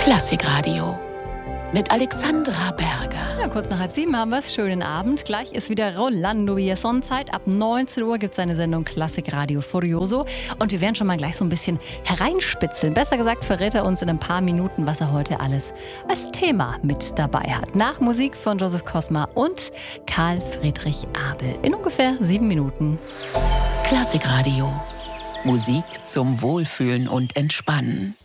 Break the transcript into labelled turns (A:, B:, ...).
A: Klassikradio mit Alexandra Berger.
B: Ja, kurz nach 6:30 haben wir es. Schönen Abend. Gleich ist wieder Rolando Villazón-Zeit. Ab 19 Uhr gibt es eine Sendung Klassikradio Furioso. Und wir werden schon mal gleich so ein bisschen hereinspitzeln. Besser gesagt verrät er uns in ein paar Minuten, was er heute alles als Thema mit dabei hat. Nach Musik von Joseph Kosma und Karl Friedrich Abel. In ungefähr 7 Minuten.
A: Klassikradio. Musik zum Wohlfühlen und Entspannen.